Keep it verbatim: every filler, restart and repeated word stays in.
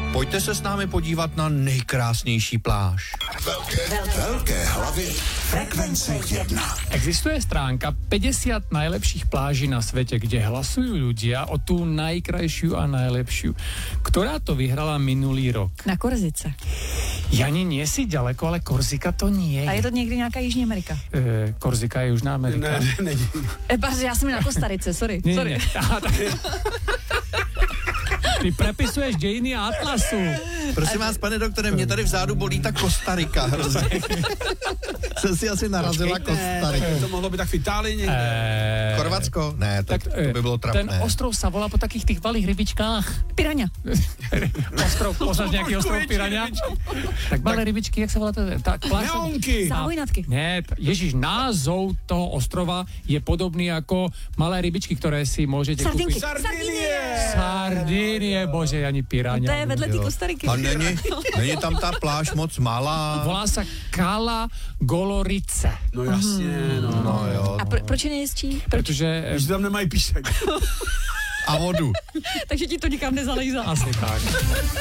Pojďte se s námi podívat na nejkrásnější pláž. Velké, velké hlavy Frekvence jedna. Existuje stránka päťdesiat najlepších pláží na svete, kde hlasujú ľudia o tú najkrajšiu a najlepšiu. Ktorá to vyhrala minulý rok? Na Korzice. Jani, nie si ďaleko, ale Korzika to nie je. A je to někdy nějaká Jižní Amerika? E, Korzika je Južná Amerika. Ne, ne, není. E, pardon, já jsem na Kostarice, sorry. Nie, sorry. nie. Aha, tak... Ty prepisuješ dějiny Atlasu. Prosím vás, pane doktore, mě tady vzadu bolí ta Kostarika hrozně. Jsem si asi narazila Kostarika. To mohlo být tak v Itálii někde. E... Chorvatsko? Ne, to, Tak, to by bylo trapné. ten ostrov sa volá po takých tých malých rybičkách. Piraňa. Ostrov, poznáš nejaký ostrov Piraňa? Tak malé rybičky, jak sa volá to? Tak, pláž... Neonky. Závojnatky. Nie, Ježiš, názov toho ostrova je podobný ako malé rybičky, ktoré si môžete Sardinky. kúpiť. Sardinie. Sardínie, bože, ani To Piraňa. je vedle té Kostariky. A není, není tam ta pláž moc malá? Volá sa Cala Golorice. No jasně, no. No jo. A pro, proč je nejistí? Proč? Protože... Že tam nemají písek. A vodu. Takže ti to nikam nezalejzá. Asi tak.